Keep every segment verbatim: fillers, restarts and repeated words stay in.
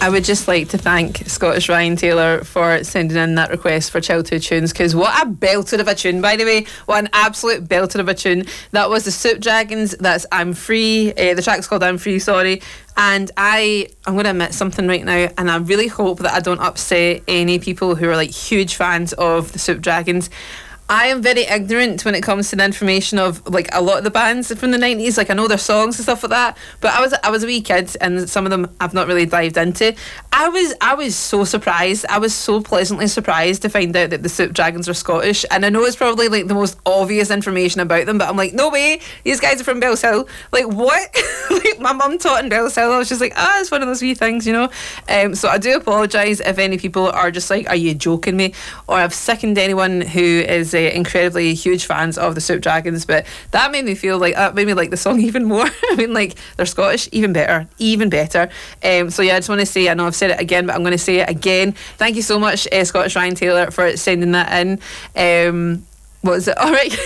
I would just like to thank Scottish Ryan Taylor for sending in that request for childhood tunes, because what a belter of a tune, by the way. What an absolute belter of a tune. That was the Soup Dragons. That's I'm Free. Uh, the track's called I'm Free, sorry. And I, I'm going to admit something right now, and I really hope that I don't upset any people who are like huge fans of the Soup Dragons. I am very ignorant when it comes to the information of like a lot of the bands from the nineties. Like I know their songs and stuff like that, but I was I was a wee kid, and some of them I've not really dived into. I was I was so surprised. I was so pleasantly surprised to find out that the Soup Dragons are Scottish. And I know it's probably like the most obvious information about them, but I'm like, no way, these guys are from Bellshill. Like what? Like my mum taught in Bellshill. I was just like, ah, it's one of those wee things, you know. Um, so I do apologise if any people are just like, are you joking me? Or I've sickened anyone who is uh, incredibly huge fans of the Soup Dragons. But that made me feel like that made me like the song even more. I mean, like, they're Scottish, even better, even better. Um, so yeah, I just want to say, I know I've said it again, but I'm going to say it again. Thank you so much, uh, Scottish Ryan Taylor, for sending that in. Um, what was it? All right.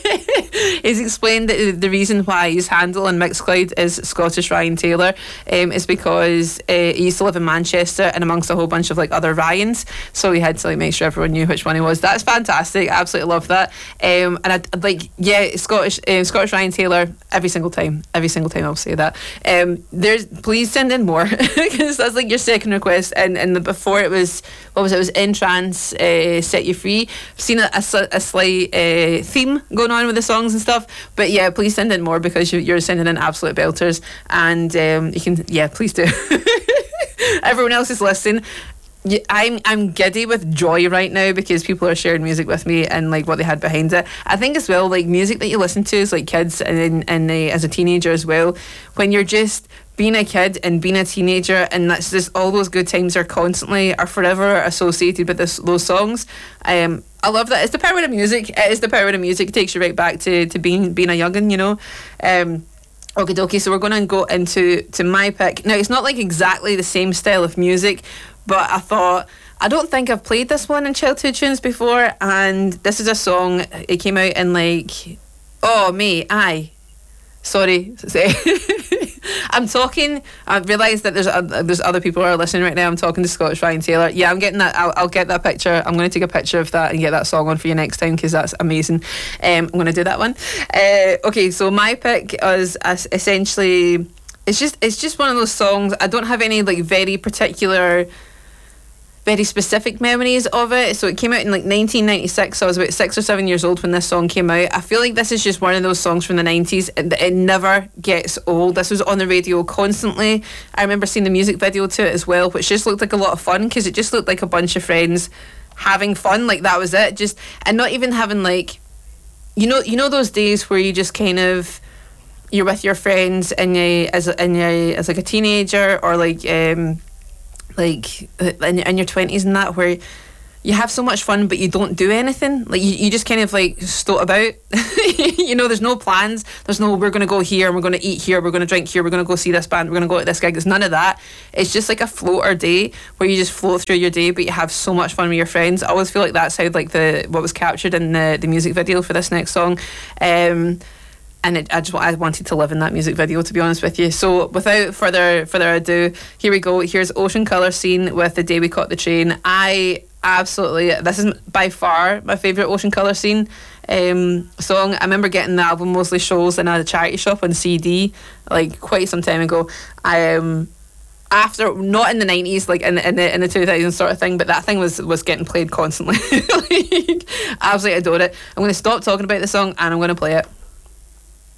He's explained that the reason why his handle on Mixcloud is Scottish Ryan Taylor um, is because uh, he used to live in Manchester and amongst a whole bunch of like other Ryans, so he had to like make sure everyone knew which one he was. That's fantastic. I absolutely love that. Um, and I'd, I'd like, yeah, Scottish um, Scottish Ryan Taylor every single time. Every single time I'll say that. Um, there's please send in more, because that's like your second request. And and the, before it was what was it? It was In Trance, uh, Set You Free. I've seen a, a, a slight uh, theme going on with the songs and stuff, but yeah, please send in more, because you're sending in absolute belters, and um, you can, yeah, please do. Everyone else is listening. I'm I'm giddy with joy right now, because people are sharing music with me and like what they had behind it. I think as well, like music that you listen to as like kids and and uh, as a teenager as well, when you're just being a kid and being a teenager, and that's just all those good times are constantly, are forever associated with this, those songs. Um, I love that. It's the power of music. It is the power of music. It takes you right back to, to being being a youngin', you know. Um, Okie dokie, so we're going to go into to my pick. Now, it's not like exactly the same style of music, but I thought, I don't think I've played this one in Childhood Tunes before, and this is a song, it came out in like, oh, May, aye. Sorry. I'm talking, I've realised that there's uh, there's other people who are listening right now. I'm talking to Scottish Ryan Taylor. Yeah, I'm getting that, I'll, I'll get that picture. I'm going to take a picture of that and get that song on for you next time, because that's amazing. Um, I'm going to do that one. Uh, okay, so my pick is essentially, it's just it's just one of those songs. I don't have any like very particular, very specific memories of it. So it came out in like nineteen ninety-six, so I was about six or seven years old when this song came out. I feel like this is just one of those songs from the nineties, and it never gets old. This was on the radio constantly. I remember seeing the music video to it as well, which just looked like a lot of fun, because it just looked like a bunch of friends having fun, like that was it. Just, and not even having like, you know you know those days where you just kind of, you're with your friends and you as a, and you as like a teenager, or like um like in, in your twenties and that, where you have so much fun but you don't do anything. Like you, you just kind of like stoat about. You know, there's no plans, there's no we're going to go here, we're going to eat here, we're going to drink here, we're going to go see this band, we're going to go to this gig. There's none of that. It's just like a floater day where you just float through your day, but you have so much fun with your friends. I always feel like that's how like the what was captured in the, the music video for this next song. um And it, I just I wanted to live in that music video, to be honest with you. So without further further ado, here we go. Here's Ocean Colour Scene with The Day We Caught the Train. I absolutely, this is by far my favourite Ocean Colour Scene um, song. I remember getting the album Mosley Shoals in a charity shop on C D like quite some time ago. I um after, not in the nineties, like in the, in the in the two thousands sort of thing, but that thing was was getting played constantly. Like, absolutely adore it. I'm going to stop talking about the song and I'm going to play it.